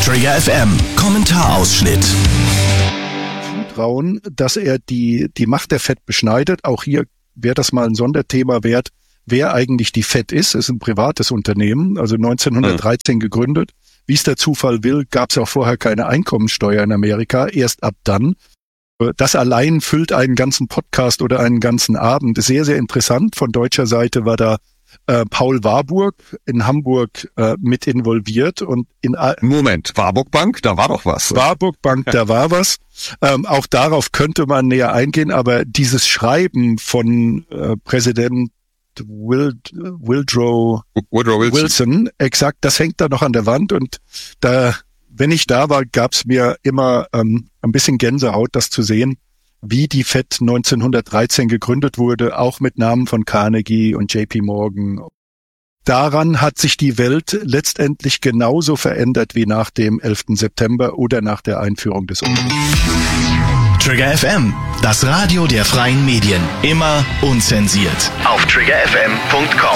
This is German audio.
Trigger FM Kommentarausschnitt. Zutrauen, dass er die Macht der Fed beschneidet. Auch hier wäre das mal ein Sonderthema wert, wer eigentlich die Fed ist. Es ist ein privates Unternehmen, also 1913 gegründet. Wie es der Zufall will, gab es auch vorher keine Einkommensteuer in Amerika, erst ab dann. Das allein füllt einen ganzen Podcast oder einen ganzen Abend. Sehr, sehr interessant. Von deutscher Seite war da Paul Warburg in Hamburg mit involviert. Und Moment, Warburg Bank, da war doch was. Warburg Bank, da war was. Auch darauf könnte man näher eingehen, aber dieses Schreiben von Präsident Woodrow Wilson, exakt, das hängt da noch an der Wand und da, wenn ich da war, gab's mir immer ein bisschen Gänsehaut, das zu sehen, wie die Fed 1913 gegründet wurde, auch mit Namen von Carnegie und JP Morgan. Daran hat sich die Welt letztendlich genauso verändert wie nach dem 11. September oder nach der Einführung des Euros. Trigger FM, das Radio der freien Medien. Immer unzensiert. Auf triggerfm.com.